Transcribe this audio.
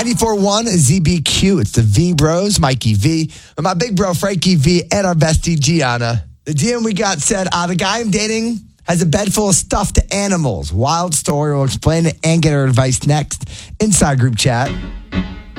94.1 ZBQ. It's the V Bros, Mikey V, and my big bro, Frankie V, and our bestie, Gianna. The DM we got said, the guy I'm dating has a bed full of stuffed animals. Wild story. We'll explain it and get her advice next. Inside group chat.